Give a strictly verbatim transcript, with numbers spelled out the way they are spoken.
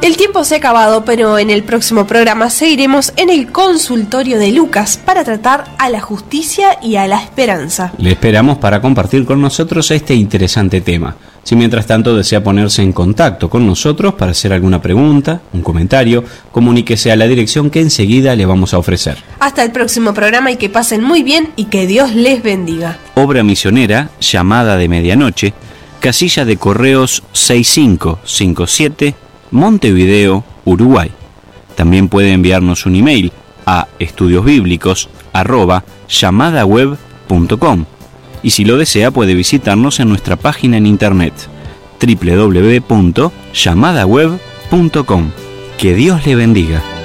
El tiempo se ha acabado, pero en el próximo programa seguiremos en el consultorio de Lucas para tratar a la justicia y a la esperanza. Le esperamos para compartir con nosotros este interesante tema. Si mientras tanto desea ponerse en contacto con nosotros para hacer alguna pregunta, un comentario, comuníquese a la dirección que enseguida le vamos a ofrecer. Hasta el próximo programa y que pasen muy bien y que Dios les bendiga. Obra misionera, Llamada de Medianoche, casilla de correos seis cinco cinco siete, Montevideo, Uruguay. También puede enviarnos un email a estudiosbíblicos arroba llamadaweb punto com y si lo desea puede visitarnos en nuestra página en internet doble u doble u doble u punto llamadaweb punto com. Que Dios le bendiga.